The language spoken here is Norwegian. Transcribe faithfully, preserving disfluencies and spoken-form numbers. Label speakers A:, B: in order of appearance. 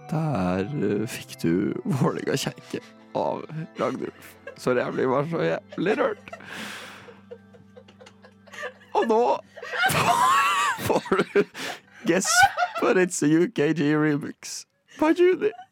A: Der uh, fikk du Vålinga kjerke av Ragnulf. Sorry, jeg blir bare så jævlig rørt. Og nå får du Guess, but it's a U K G remix by Judy.